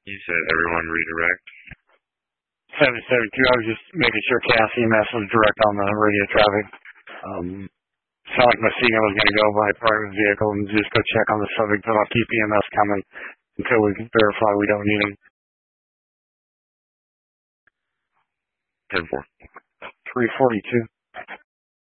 You said everyone redirect. 772, I was just making sure CAS EMS was direct on the radio traffic. Sounded like Messina was going to go by private vehicle and just go check on the subject, but I'll keep EMS coming until we can verify we don't need them. 10-4. 342.